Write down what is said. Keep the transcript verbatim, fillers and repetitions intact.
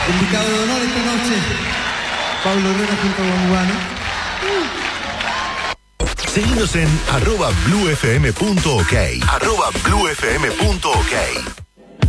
Invitado de honor esta noche, Pablo Herrera junto a Guamuano. Síguenos en arroba bluefm punto ok. Arroba bluefm punto ok.